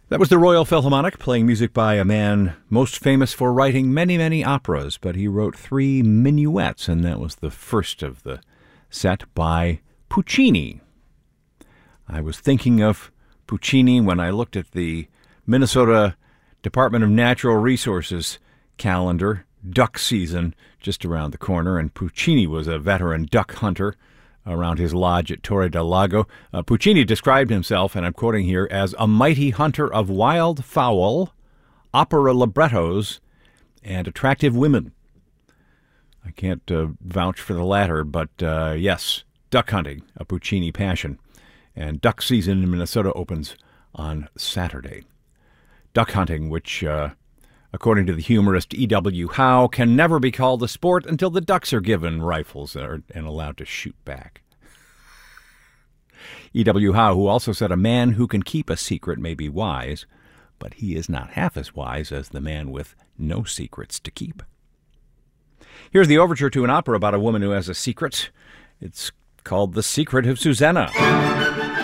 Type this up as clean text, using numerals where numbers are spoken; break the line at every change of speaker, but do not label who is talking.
That was the Royal Philharmonic playing music by a man most famous for writing many, many operas, but he wrote 3 minuets, and that was the first of the set by Puccini. I was thinking of Puccini when I looked at the Minnesota Department of Natural Resources calendar, duck season just around the corner, and Puccini was a veteran duck hunter around his lodge at Torre del Lago. Puccini described himself, and I'm quoting here, as a mighty hunter of wild fowl, opera librettos, and attractive women. I can't vouch for the latter, but yes, duck hunting, a Puccini passion. And duck season in Minnesota opens on Saturday. Duck hunting, which, according to the humorist E.W. Howe, can never be called a sport until the ducks are given rifles and allowed to shoot back. E.W. Howe, who also said a man who can keep a secret may be wise, but he is not half as wise as the man with no secrets to keep. Here's the overture to an opera about a woman who has a secret. It's called The Secret of Susanna.